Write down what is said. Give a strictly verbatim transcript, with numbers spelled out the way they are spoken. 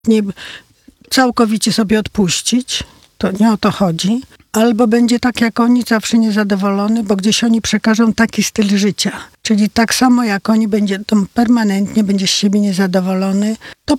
nie całkowicie sobie odpuścić, to nie o to chodzi, albo będzie tak jak oni, zawsze niezadowolony, bo gdzieś oni przekażą taki styl życia. Czyli tak samo jak oni będzie to permanentnie, będzie z siebie niezadowolony, to